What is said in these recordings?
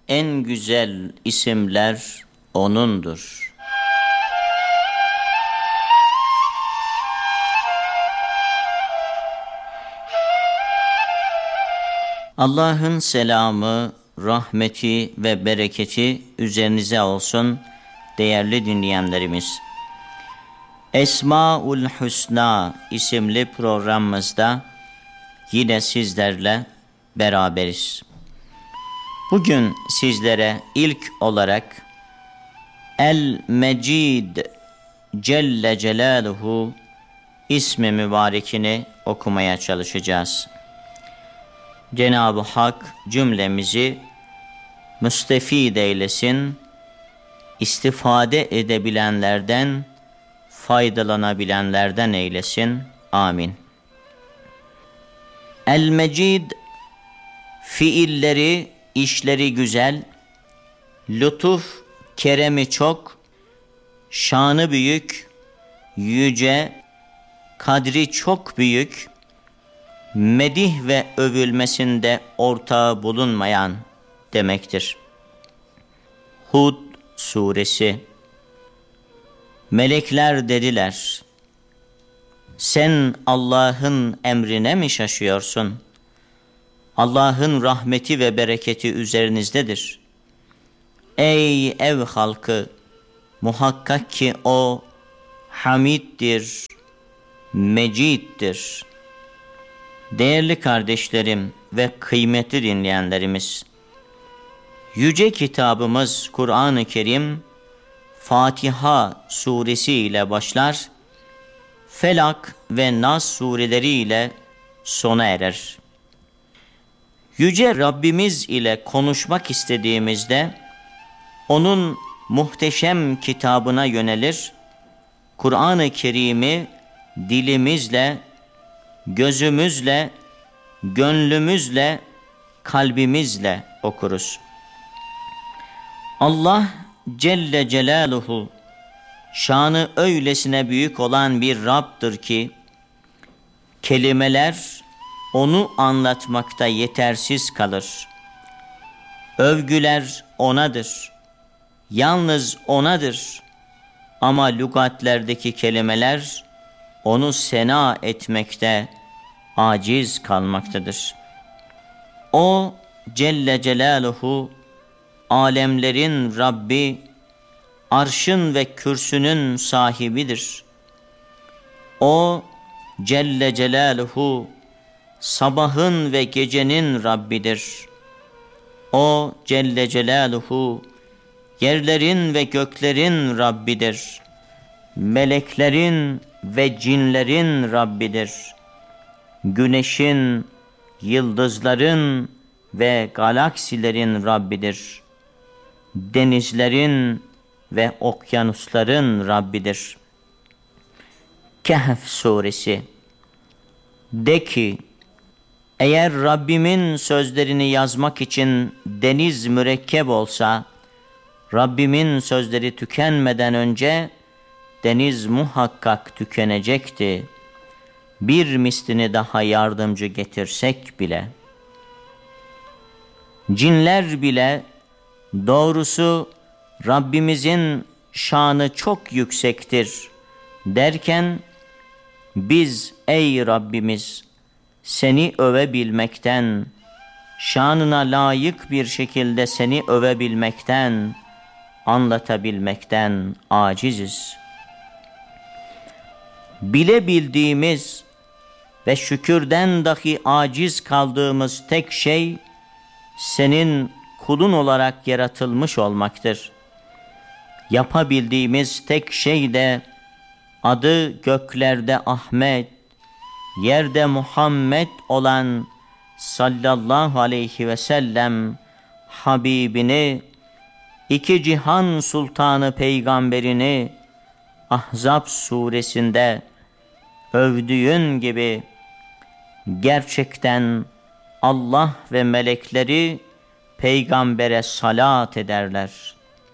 en güzel isimler O'nundur. Allah'ın selamı, rahmeti ve bereketi üzerinize olsun değerli dinleyenlerimiz. Esmaül Hüsna isimli programımızda yine sizlerle beraberiz. Bugün sizlere ilk olarak El-Mecid Celle Celaluhu ismi mübarekini okumaya çalışacağız. Cenab-ı Hak cümlemizi müstefid eylesin, istifade edebilenlerden, faydalanabilenlerden eylesin. Amin. El-Mecid, fiilleri, işleri güzel, lütuf, keremi çok, şanı büyük, yüce, kadri çok büyük, medih ve övülmesinde ortağı bulunmayan demektir. Hud suresi. Melekler dediler, sen Allah'ın emrine mi şaşıyorsun? Allah'ın rahmeti ve bereketi üzerinizdedir. Ey ev halkı, muhakkak ki o Hamid'dir, Mecid'dir. Değerli kardeşlerim ve kıymetli dinleyenlerimiz, yüce kitabımız Kur'an-ı Kerim, Fatiha suresi ile başlar, Felak ve Nas sureleri ile sona erer. Yüce Rabbimiz ile konuşmak istediğimizde, onun muhteşem kitabına yönelir, Kur'an-ı Kerim'i dilimizle, gözümüzle, gönlümüzle, kalbimizle okuruz. Allah Celle Celaluhu şanı öylesine büyük olan bir Rabb'dir ki kelimeler onu anlatmakta yetersiz kalır. Övgüler O'nadır. Yalnız O'nadır. Ama lügatlerdeki kelimeler onu sena etmekte aciz kalmaktadır. O Celle Celaluhu alemlerin Rabbi, arşın ve kürsünün sahibidir. O Celle Celaluhu sabahın ve gecenin Rabbidir. O Celle Celaluhu yerlerin ve göklerin Rabbidir. Meleklerin ve cinlerin Rabbidir. Güneşin, yıldızların ve galaksilerin Rabbidir. Denizlerin ve okyanusların Rabbidir. Kehf suresi. De ki, eğer Rabbimin sözlerini yazmak için deniz mürekkep olsa, Rabbimin sözleri tükenmeden önce deniz muhakkak tükenecekti. Bir mislini daha yardımcı getirsek bile. Cinler bile, doğrusu Rabbimizin şanı çok yüksektir derken, biz ey Rabbimiz seni övebilmekten, şanına layık bir şekilde seni övebilmekten, anlatabilmekten aciziz. Bilebildiğimiz ve şükürden dahi aciz kaldığımız tek şey, senin kulun olarak yaratılmış olmaktır. Yapabildiğimiz tek şey de, adı göklerde Ahmet, yerde Muhammed olan sallallahu aleyhi ve sellem Habibini, iki cihan sultanı peygamberini Ahzab suresinde övdüğün gibi gerçekten Allah ve melekleri peygambere salat ederler.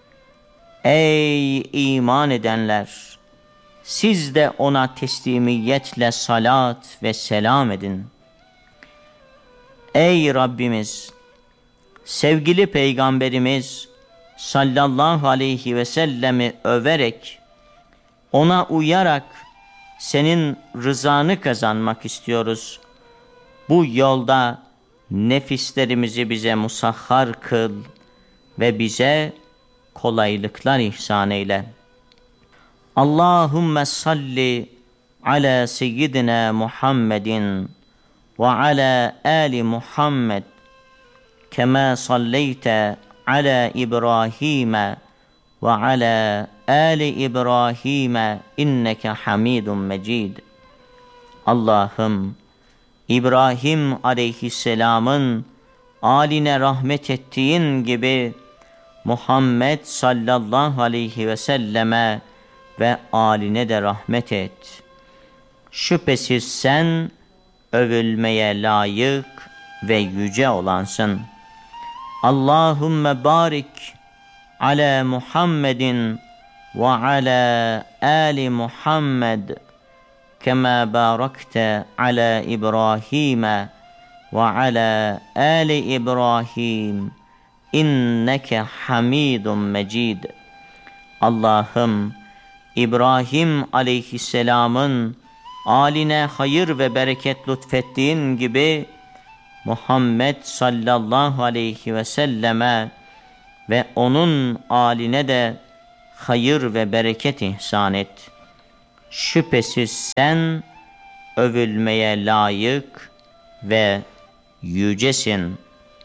Ey iman edenler! Siz de ona teslimiyetle salat ve selam edin. Ey Rabbimiz! sevgili Peygamberimiz sallallahu aleyhi ve sellemi överek, ona uyarak senin rızanı kazanmak istiyoruz. Bu yolda nefislerimizi bize musahhar kıl ve bize kolaylıklar ihsan eyle. Allahümme salli ala seyyidina Muhammedin ve ala ali Muhammed kema salleyte ala İbrahim ve ala ali İbrahim inneke hamidun mecid. Allah'ım, İbrahim aleyhisselamın âline rahmet ettiğin gibi Muhammed sallallahu aleyhi ve selleme ve âline de rahmet et. Şüphesiz sen övülmeye layık ve yüce olansın. Allahümme barik ala Muhammedin ve ala ali Muhammed kema barakte ala İbrahim ve ala ali İbrahim inneke hamidun mecid. Allah'ım, İbrahim aleyhisselamın âline hayır ve bereket lütfettiğin gibi Muhammed sallallahu aleyhi ve selleme ve onun âline de hayır ve bereket ihsan et. Şüphesiz sen övülmeye layık ve yücesin.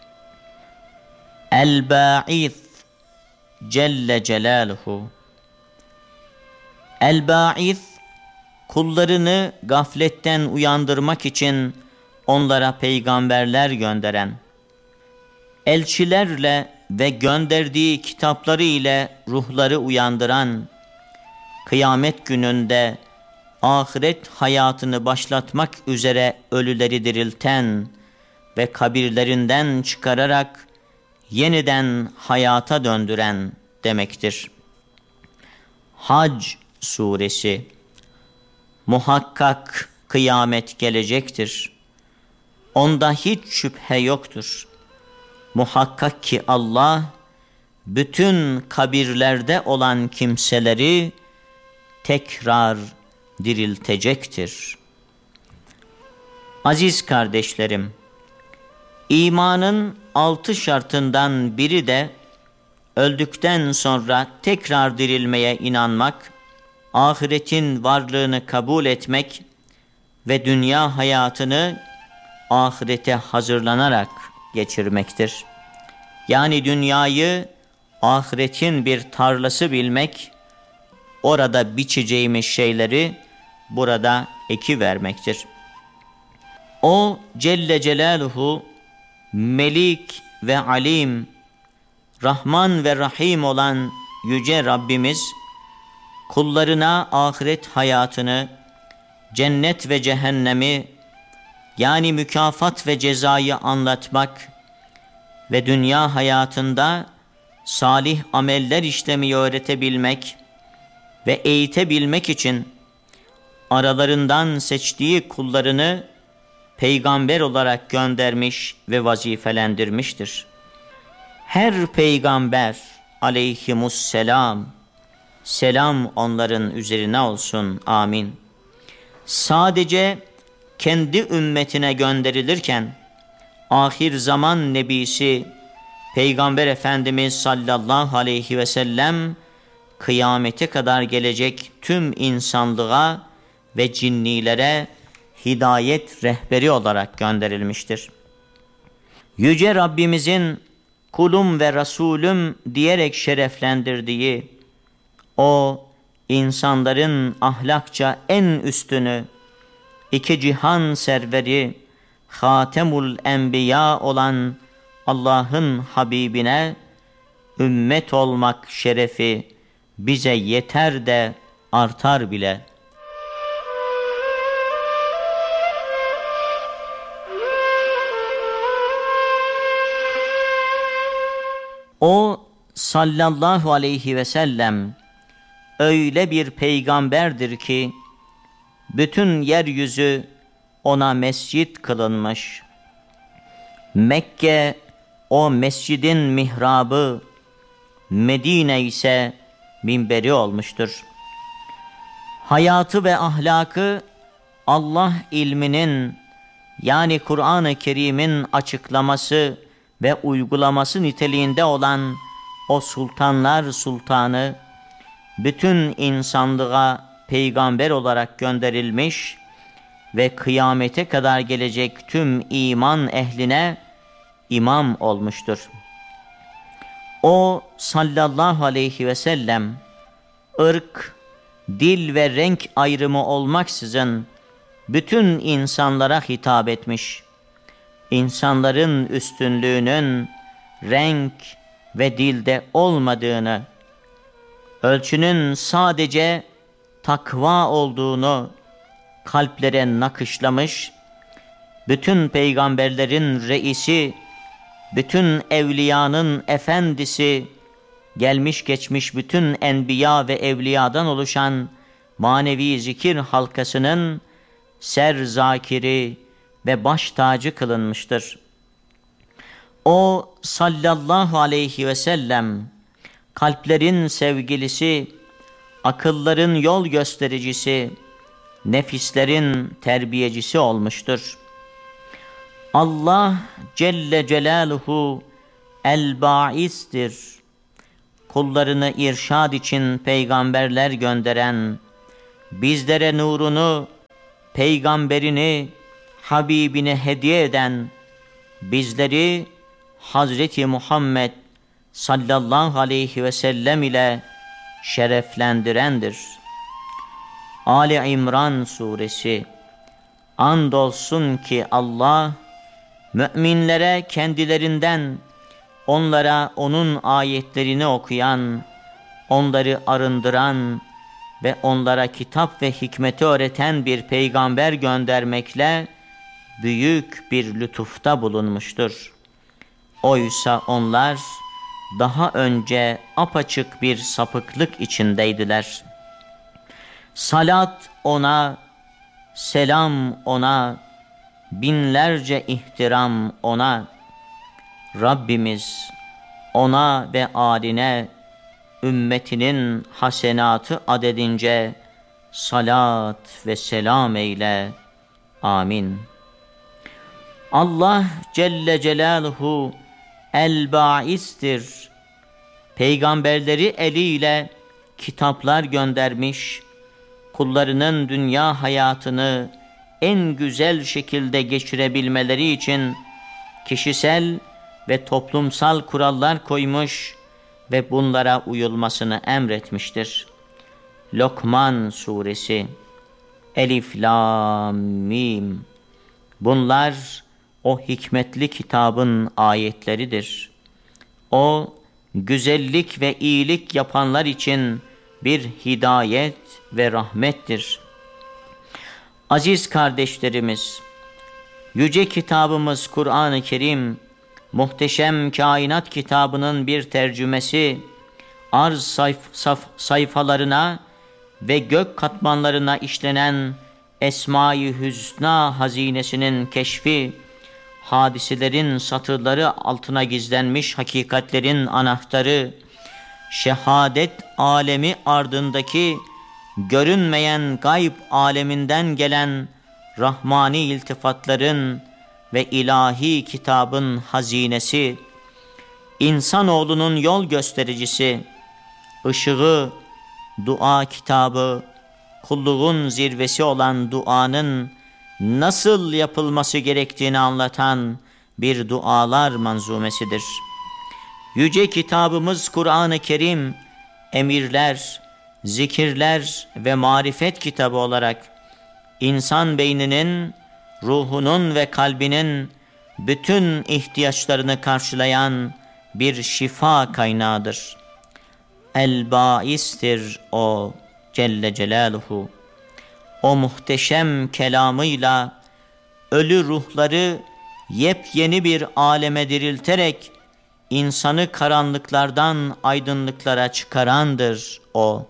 El-Ba'ith Celle Celaluhu. El-Ba'ith, kullarını gafletten uyandırmak için onlara peygamberler gönderen, elçilerle ve gönderdiği kitapları ile ruhları uyandıran, kıyamet gününde ahiret hayatını başlatmak üzere ölüleri dirilten ve kabirlerinden çıkararak yeniden hayata döndüren demektir. Hac suresi. Muhakkak kıyamet gelecektir. Onda hiç şüphe yoktur. Muhakkak ki Allah bütün kabirlerde olan kimseleri tekrar diriltecektir. Aziz kardeşlerim, imanın 6 şartından biri de öldükten sonra tekrar dirilmeye inanmak, ahiretin varlığını kabul etmek ve dünya hayatını ahirete hazırlanarak geçirmektir. Yani dünyayı ahiretin bir tarlası bilmek, orada biçeceğimiz şeyleri burada ekivermektir. O Celle Celaluhu, Melik ve Alim, Rahman ve Rahim olan Yüce Rabbimiz, kullarına ahiret hayatını, cennet ve cehennemi, yani mükafat ve cezayı anlatmak ve dünya hayatında salih ameller işlemeyi öğretebilmek ve eğitebilmek için aralarından seçtiği kullarını peygamber olarak göndermiş ve vazifelendirmiştir. Her peygamber aleyhimusselam, selam onların üzerine olsun, amin, sadece kendi ümmetine gönderilirken ahir zaman nebisi Peygamber Efendimiz sallallahu aleyhi ve sellem kıyamete kadar gelecek tüm insanlığa ve cinnilere hidayet rehberi olarak gönderilmiştir. Yüce Rabbimizin kulum ve Resulüm diyerek şereflendirdiği o insanların ahlakça en üstünü, iki cihan serveri, Hatemul Enbiya olan Allah'ın Habibine ümmet olmak şerefi bize yeter de artar bile. O sallallahu aleyhi ve sellem öyle bir peygamberdir ki bütün yeryüzü ona mescit kılınmış. Mekke O mescidin mihrabı, Medine ise minberi olmuştur. Hayatı ve ahlakı Allah ilminin, yani Kur'an-ı Kerim'in açıklaması ve uygulaması niteliğinde olan o sultanlar sultanı, bütün insanlığa peygamber olarak gönderilmiş ve kıyamete kadar gelecek tüm iman ehline imam olmuştur. O sallallahu aleyhi ve sellem, ırk, dil ve renk ayrımı olmaksızın bütün insanlara hitap etmiş. İnsanların üstünlüğünün renk ve dilde olmadığını, ölçünün sadece takva olduğunu kalplere nakışlamış, bütün peygamberlerin reisi, bütün evliyanın efendisi, gelmiş geçmiş bütün enbiya ve evliyadan oluşan manevi zikir halkasının serzakiri ve baş tacı kılınmıştır. O sallallahu aleyhi ve sellem, kalplerin sevgilisi, akılların yol göstericisi, nefislerin terbiyecisi olmuştur. Allah Celle Celaluhu el-Ba'is'tir. Kullarını irşad için peygamberler gönderen, bizlere nurunu, peygamberini, Habibini hediye eden, bizleri Hazreti Muhammed sallallahu aleyhi ve sellem ile şereflendirendir. Ali İmran suresi. Andolsun ki Allah, müminlere kendilerinden, onlara onun ayetlerini okuyan, onları arındıran ve onlara kitap ve hikmeti öğreten bir peygamber göndermekle büyük bir lütufta bulunmuştur. Oysa onlar daha önce apaçık bir sapıklık içindeydiler. Salat ona, selam ona, binlerce ihtiram ona. Rabbimiz ona ve âline, ümmetinin hasenatı adedince salat ve selam eyle. Amin. Allah Celle Celaluhu el-Ba'is'tir. Peygamberleri eliyle kitaplar göndermiş, kullarının dünya hayatını en güzel şekilde geçirebilmeleri için kişisel ve toplumsal kurallar koymuş ve bunlara uyulmasını emretmiştir. Lokman suresi. Elif, lam, mim. Bunlar o hikmetli kitabın ayetleridir. O, güzellik ve iyilik yapanlar için bir hidayet ve rahmettir. Aziz kardeşlerimiz, yüce kitabımız Kur'an-ı Kerim, muhteşem kainat kitabının bir tercümesi, arz sayfalarına ve gök katmanlarına işlenen Esma-i Hüsna hazinesinin keşfi, hadiselerin satırları altına gizlenmiş hakikatlerin anahtarı, şehadet alemi ardındaki görünmeyen gayb aleminden gelen rahmani iltifatların ve ilahi kitabın hazinesi, insanoğlunun yol göstericisi, ışığı, dua kitabı, kulluğun zirvesi olan duanın nasıl yapılması gerektiğini anlatan bir dualar manzumesidir. Yüce kitabımız Kur'an-ı Kerim, emirler, zikirler ve marifet kitabı olarak insan beyninin, ruhunun ve kalbinin bütün ihtiyaçlarını karşılayan bir şifa kaynağıdır. El-Ba'is'tir o Celle Celaluhu. O muhteşem kelamıyla ölü ruhları yepyeni bir aleme dirilterek insanı karanlıklardan aydınlıklara çıkarandır o.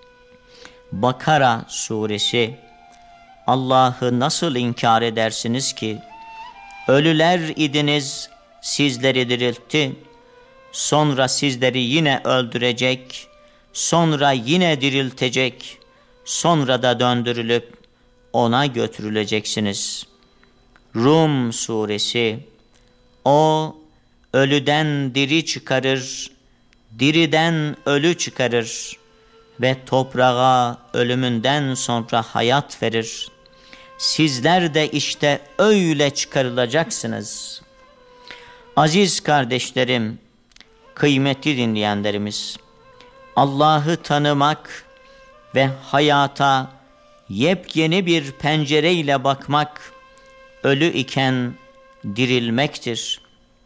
Bakara suresi. Allah'ı nasıl inkar edersiniz ki? Ölüler idiniz, sizleri diriltti, sonra sizleri yine öldürecek, sonra yine diriltecek, sonra da döndürülüp ona götürüleceksiniz. Rum suresi. O ölüden diri çıkarır, diriden ölü çıkarır ve toprağa ölümünden sonra hayat verir. Sizler de işte öyle çıkarılacaksınız. Aziz kardeşlerim, kıymetli dinleyenlerimiz, Allah'ı tanımak ve hayata yepyeni bir pencereyle bakmak, ölü iken dirilmektir.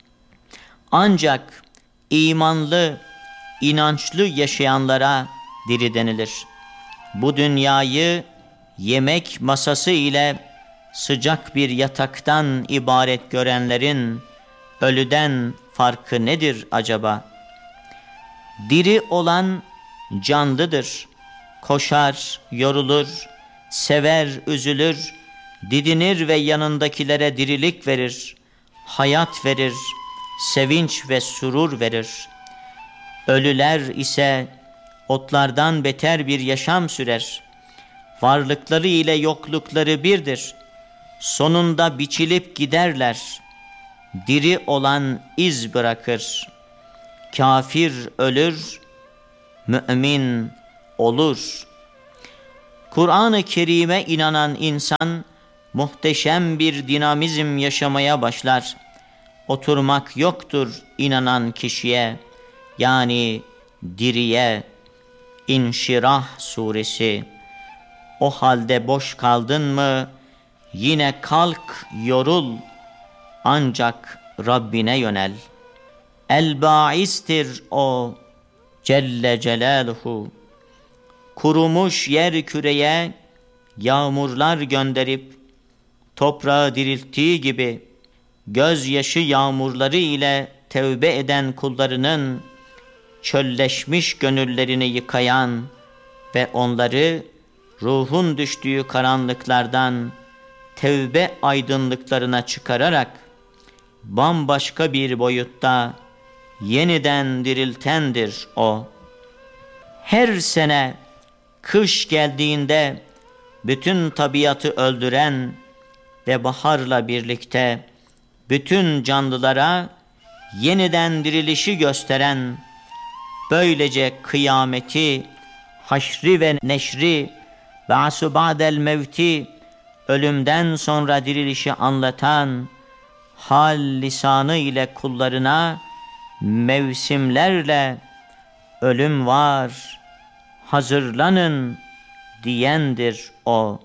Ancak imanlı, inançlı yaşayanlara diri denilir. Bu dünyayı yemek masası ile sıcak bir yataktan ibaret görenlerin ölüden farkı nedir acaba? Diri olan canlıdır. Koşar, yorulur, sever, üzülür, didinir ve yanındakilere dirilik verir, hayat verir, sevinç ve surur verir. Ölüler ise otlardan beter bir yaşam sürer. Varlıkları ile yoklukları birdir. Sonunda biçilip giderler. Diri olan iz bırakır. Kafir ölür, mümin olur. Kur'an-ı Kerim'e inanan insan muhteşem bir dinamizm yaşamaya başlar. Oturmak yoktur inanan kişiye, yani diriye. İnşirah suresi. O halde boş kaldın mı, yine kalk yorul, ancak Rabbine yönel. El-Ba'istir o Celle Celaluhu. Kurumuş yer küreye yağmurlar gönderip toprağı dirilttiği gibi gözyaşı yağmurları ile tevbe eden kullarının çölleşmiş gönüllerini yıkayan ve onları ruhun düştüğü karanlıklardan tevbe aydınlıklarına çıkararak bambaşka bir boyutta yeniden diriltendir o. Her sene kış geldiğinde bütün tabiatı öldüren ve baharla birlikte bütün canlılara yeniden dirilişi gösteren, böylece kıyameti, haşri ve neşri ve asu ba'del mevti, ölümden sonra dirilişi anlatan hal lisanı ile kullarına mevsimlerle ölüm var, hazırlanın diyendir o.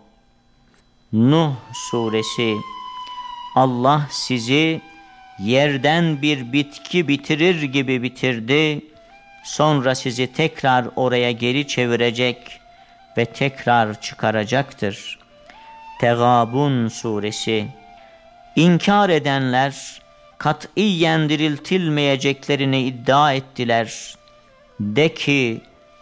Nuh suresi. Allah sizi yerden bir bitki bitirir gibi bitirdi, sonra sizi tekrar oraya geri çevirecek ve tekrar çıkaracaktır. Tegabun suresi. İnkar edenler katiyen diriltilmeyeceklerini iddia ettiler. De ki,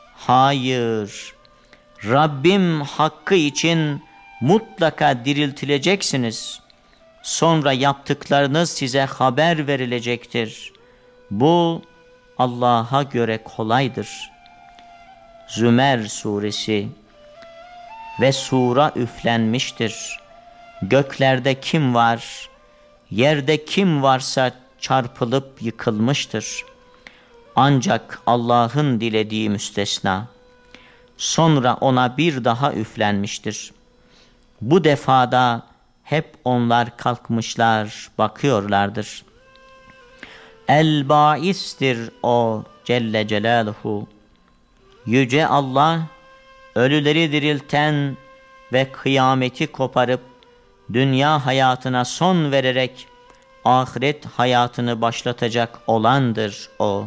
hayır, Rabbim hakkı için mutlaka diriltileceksiniz. Sonra yaptıklarınız size haber verilecektir. Bu Allah'a göre kolaydır. Zümer suresi. Ve sura üflenmiştir. Göklerde kim var, yerde kim varsa çarpılıp yıkılmıştır. Ancak Allah'ın dilediği müstesna. Sonra ona bir daha üflenmiştir. Bu defada hep onlar kalkmışlar, bakıyorlardır. El-Ba'istir o Celle Celaluhu. Yüce Allah, ölüleri dirilten ve kıyameti koparıp dünya hayatına son vererek ahiret hayatını başlatacak olandır o.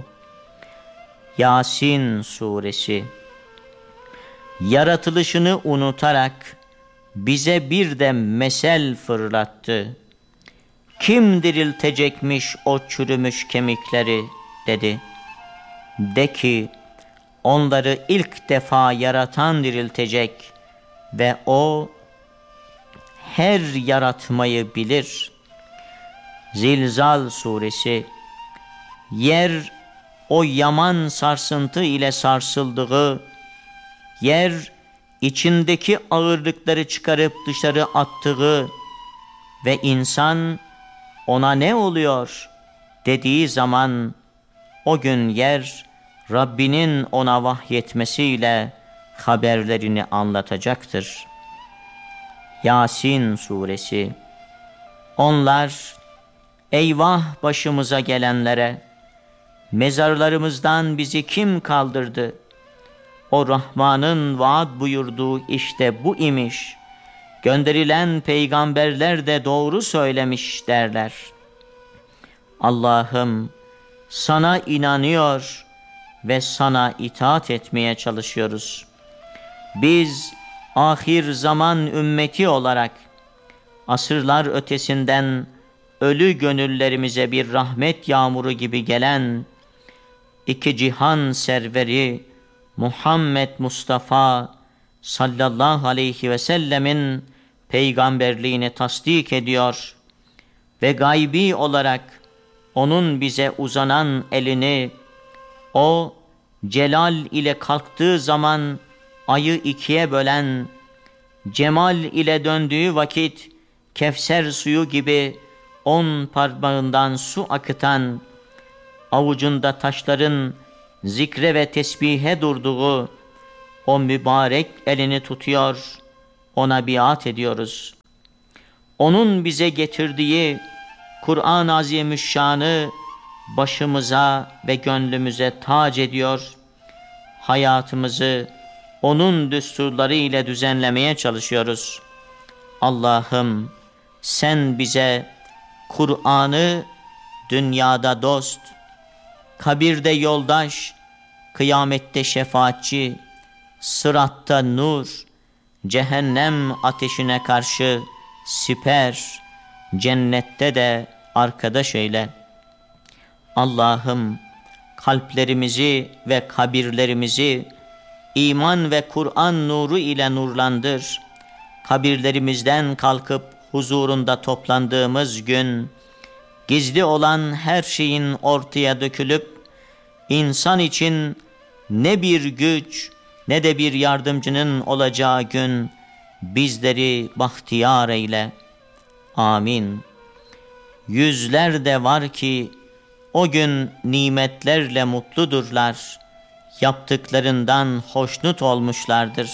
Yasin suresi. Yaratılışını unutarak bize bir de mesel fırlattı. Kim diriltecekmiş o çürümüş kemikleri dedi. De ki, onları ilk defa yaratan diriltecek ve o her yaratmayı bilir. Zilzal suresi, yer o yaman sarsıntı ile sarsıldığı, yer içindeki ağırlıkları çıkarıp dışarı attığı ve insan ona ne oluyor dediği zaman o gün yer Rabbinin ona vahyetmesiyle haberlerini anlatacaktır. Yasin suresi, onlar eyvah başımıza gelenlere, mezarlarımızdan bizi kim kaldırdı? O Rahman'ın vaat buyurduğu işte bu imiş. Gönderilen peygamberler de doğru söylemiş derler. Allah'ım, sana inanıyor ve sana itaat etmeye çalışıyoruz. Biz ahir zaman ümmeti olarak asırlar ötesinden ölü gönüllerimize bir rahmet yağmuru gibi gelen iki cihan serveri Muhammed Mustafa sallallahu aleyhi ve sellemin peygamberliğini tasdik ediyor ve gaybi olarak onun bize uzanan elini, o celal ile kalktığı zaman ayı ikiye bölen, cemal ile döndüğü vakit Kevser suyu gibi 10 parmağından su akıtan, avucunda taşların zikre ve tesbihe durduğu o mübarek elini tutuyor, ona biat ediyoruz. Onun bize getirdiği Kur'an-ı Azimüşşan'ı başımıza ve gönlümüze tac ediyor, hayatımızı onun düsturları ile düzenlemeye çalışıyoruz. Allah'ım, sen bize Kur'an'ı dünyada dost, kabirde yoldaş, kıyamette şefaatçi, sıratta nur, cehennem ateşine karşı siper, cennette de arkadaş eyle. Allah'ım, kalplerimizi ve kabirlerimizi iman ve Kur'an nuru ile nurlandır. Kabirlerimizden kalkıp huzurunda toplandığımız gün, gizli olan her şeyin ortaya dökülüp, insan için ne bir güç ne de bir yardımcının olacağı gün, bizleri bahtiyar eyle. Amin. Yüzler de var ki, o gün nimetlerle mutludurlar, yaptıklarından hoşnut olmuşlardır.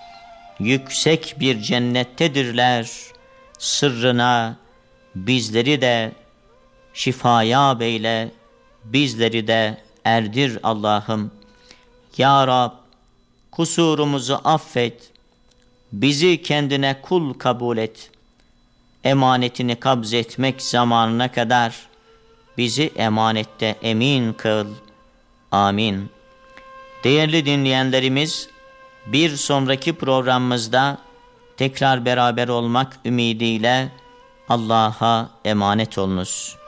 Yüksek bir cennettedirler, sırrına bizleri de şifaya beyle, bizleri de erdir Allah'ım. Ya Rab, kusurumuzu affet, bizi kendine kul kabul et. Emanetini kabz etmek zamanına kadar bizi emanette emin kıl. Amin. Değerli dinleyenlerimiz, bir sonraki programımızda tekrar beraber olmak ümidiyle Allah'a emanet olunuz.